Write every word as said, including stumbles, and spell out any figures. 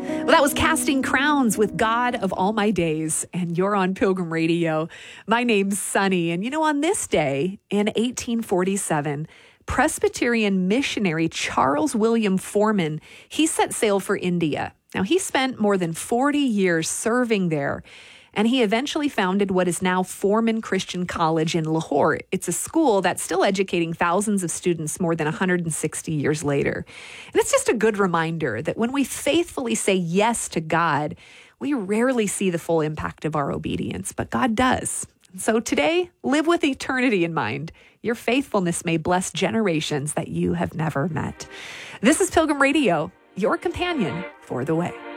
Well, that was Casting Crowns with God of All My Days, and you're on Pilgrim Radio. My name's Sunny, and you know, on this day in eighteen forty-seven, Presbyterian missionary Charles William Forman, he set sail for India. Now, he spent more than forty years serving there, and he eventually founded what is now Forman Christian College in Lahore. It's a school that's still educating thousands of students more than one hundred sixty years later. And it's just a good reminder that when we faithfully say yes to God, we rarely see the full impact of our obedience, but God does. So today, live with eternity in mind. Your faithfulness may bless generations that you have never met. This is Pilgrim Radio, your companion for the way.